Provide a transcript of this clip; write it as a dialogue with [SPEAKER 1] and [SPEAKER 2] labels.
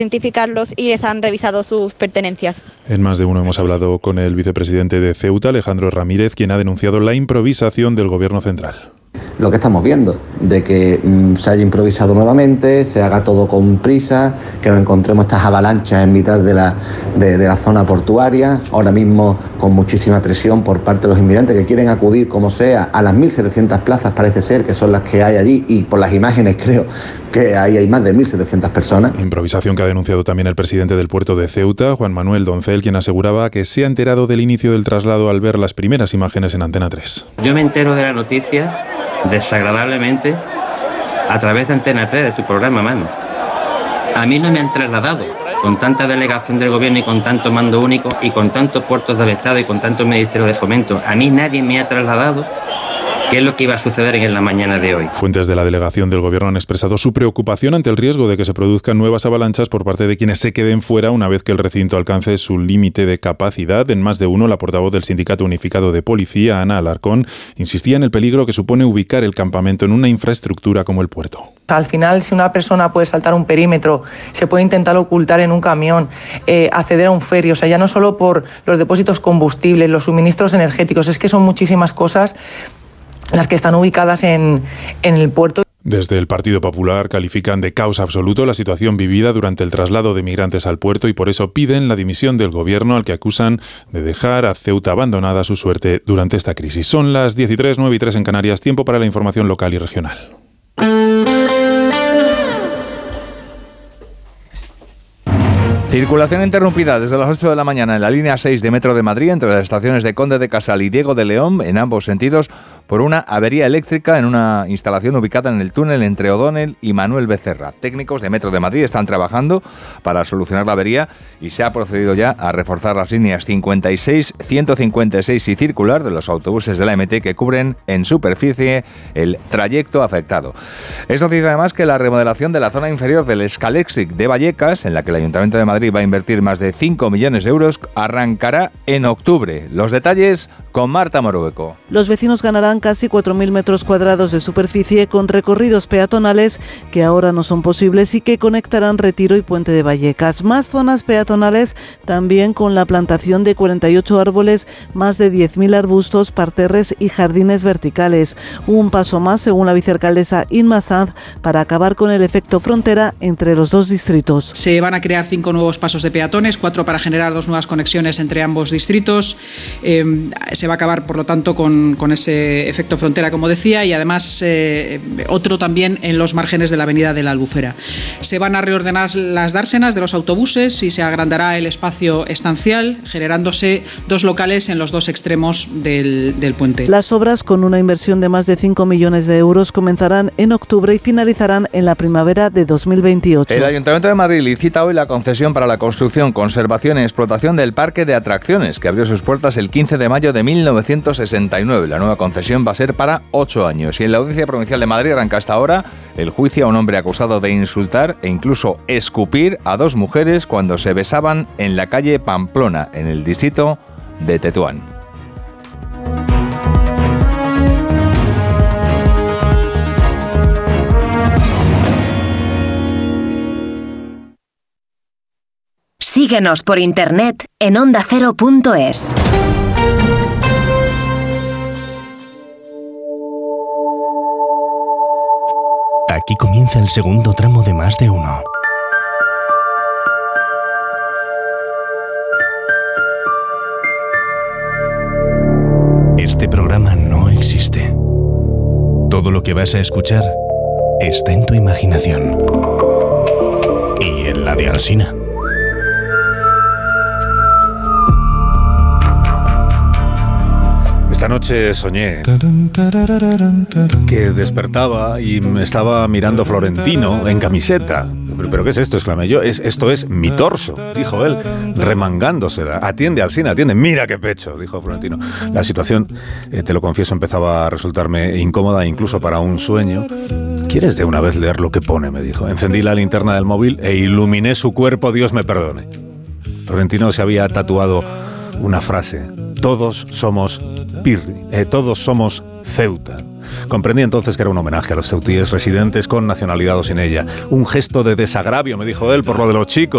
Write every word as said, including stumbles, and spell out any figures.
[SPEAKER 1] identificarlos y les han revisado sus pertenencias.
[SPEAKER 2] En Más de Uno hemos hablado con el vicepresidente de Ceuta, Alejandro Ramírez, quien ha denunciado la improvisación del gobierno central.
[SPEAKER 3] Lo que estamos viendo, de que mmm, se haya improvisado nuevamente, se haga todo con prisa, que nos encontremos estas avalanchas en mitad de la, de, de la zona portuaria, ahora mismo con muchísima presión por parte de los inmigrantes que quieren acudir como sea a las mil setecientas plazas, parece ser, que son las que hay allí, y por las imágenes creo que ahí hay más de mil setecientas personas.
[SPEAKER 2] Improvisación que ha denunciado también el presidente del puerto de Ceuta, Juan Manuel Doncel, quien aseguraba que se ha enterado del inicio del traslado al ver las primeras imágenes en Antena tres.
[SPEAKER 4] Yo me entero de la noticia desagradablemente a través de Antena tres, de tu programa, mano. A mí no me han trasladado con tanta delegación del gobierno y con tanto mando único y con tantos puertos del Estado y con tanto Ministerio de Fomento. A mí nadie me ha trasladado qué es lo que iba a suceder en la mañana de hoy.
[SPEAKER 2] Fuentes de la delegación del gobierno han expresado su preocupación ante el riesgo de que se produzcan nuevas avalanchas por parte de quienes se queden fuera una vez que el recinto alcance su límite de capacidad. En Más de Uno, la portavoz del Sindicato Unificado de Policía, Ana Alarcón, insistía en el peligro que supone ubicar el campamento en una infraestructura como el puerto.
[SPEAKER 5] Al final, si una persona puede saltar un perímetro, se puede intentar ocultar en un camión, eh, acceder a un ferry, o sea, ya no solo por los depósitos combustibles, los suministros energéticos, es que son muchísimas cosas las que están ubicadas en, en el puerto.
[SPEAKER 2] Desde el Partido Popular califican de caos absoluto la situación vivida durante el traslado de migrantes al puerto y por eso piden la dimisión del gobierno, al que acusan de dejar a Ceuta abandonada a su suerte durante esta crisis. Son las diez y tres, nueve y tres en Canarias, tiempo para la información local y regional.
[SPEAKER 6] Circulación interrumpida desde las ocho de la mañana en la línea seis de Metro de Madrid entre las estaciones de Conde de Casal y Diego de León en ambos sentidos por una avería eléctrica en una instalación ubicada en el túnel entre O'Donnell y Manuel Becerra. Técnicos de Metro de Madrid están trabajando para solucionar la avería y se ha procedido ya a reforzar las líneas cincuenta y seis, ciento cincuenta y seis y circular de los autobuses de la M T que cubren en superficie el trayecto afectado. Es noticia además que la remodelación de la zona inferior del Scalextric de Vallecas, en la que el Ayuntamiento de Madrid va a invertir más de cinco millones de euros, arrancará en octubre. Los detalles con Marta Morueco.
[SPEAKER 7] Los vecinos ganarán casi cuatro mil metros cuadrados de superficie con recorridos peatonales que ahora no son posibles y que conectarán Retiro y Puente de Vallecas. Más zonas peatonales también con la plantación de cuarenta y ocho árboles, más de diez mil arbustos, parterres y jardines verticales. Un paso más, según la vicealcaldesa Inma Sanz, para acabar con el efecto frontera entre los dos distritos.
[SPEAKER 8] Se van a crear cinco nuevos pasos de peatones, cuatro para generar dos nuevas conexiones entre ambos distritos. Eh, se va a acabar, por lo tanto, con, con ese efecto frontera, como decía, y además eh, otro también en los márgenes de la avenida de la Albufera. Se van a reordenar las dársenas de los autobuses y se agrandará el espacio estancial, generándose dos locales en los dos extremos del, del puente.
[SPEAKER 7] Las obras, con una inversión de más de cinco millones de euros, comenzarán en octubre y finalizarán en la primavera de dos mil veintiocho.
[SPEAKER 6] El Ayuntamiento de Madrid licita hoy la concesión para la construcción, conservación y explotación del Parque de Atracciones, que abrió sus puertas el quince de mayo de mil novecientos sesenta y nueve. La nueva concesión va a ser para ocho años. Y en la Audiencia Provincial de Madrid arranca hasta ahora el juicio a un hombre acusado de insultar e incluso escupir a dos mujeres cuando se besaban en la calle Pamplona, en el distrito de Tetuán.
[SPEAKER 9] Síguenos por internet en onda cero punto es.
[SPEAKER 10] Aquí comienza el segundo tramo de Más de Uno. Este programa no existe. Todo lo que vas a escuchar está en tu imaginación. Y en la de Alsina.
[SPEAKER 11] Esta noche soñé que despertaba y me estaba mirando Florentino en camiseta. ¿Pero, pero qué es esto?, exclamé yo. Es, esto es mi torso, dijo él, remangándosela. Atiende, Alsina, atiende. Mira qué pecho, dijo Florentino. La situación, eh, te lo confieso, empezaba a resultarme incómoda incluso para un sueño. ¿Quieres de una vez leer lo que pone?, me dijo. Encendí la linterna del móvil e iluminé su cuerpo, Dios me perdone. Florentino se había tatuado una frase: todos somos Pirri, eh, todos somos Ceuta. Comprendí entonces que era un homenaje a los ceutíes residentes con nacionalidad o sin ella. Un gesto de desagravio, me dijo él, por lo de los chicos.